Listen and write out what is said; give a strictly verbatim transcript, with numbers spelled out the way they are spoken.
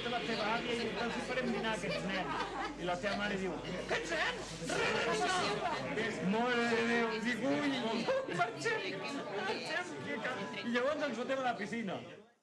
truca la teva àvia i els farem dinar a aquests nens. I la teva mare diu, aquests nens? Res, no! Mare de Déu, dic, ui, marxem, marxem. I llavors ens fotem a la piscina.